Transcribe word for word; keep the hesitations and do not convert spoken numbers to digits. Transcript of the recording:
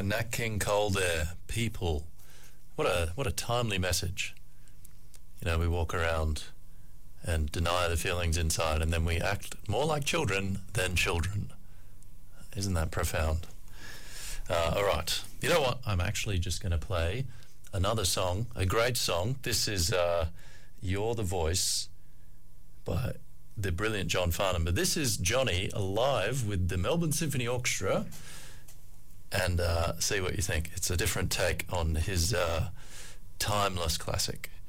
by Nat King Cole there. People. What a what a timely message. You know, we walk around and deny the feelings inside, and then we act more like children than children. Isn't that profound? Uh, all right. You know what? I'm actually just going to play another song, a great song. This is uh, You're the Voice by the brilliant John Farnham. But this is Johnny live with the Melbourne Symphony Orchestra, and uh, see what you think. It's a different take on his uh, timeless classic.